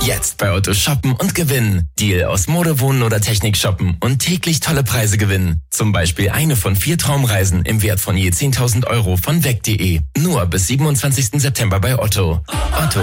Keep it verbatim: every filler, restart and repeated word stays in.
Jetzt bei Otto shoppen und gewinnen. Deal aus Mode, Wohnen oder Technik shoppen und täglich tolle Preise gewinnen. Zum Beispiel eine von vier Traumreisen im Wert von je zehntausend Euro von weg punkt de. Nur bis siebenundzwanzigsten September bei Otto. Otto.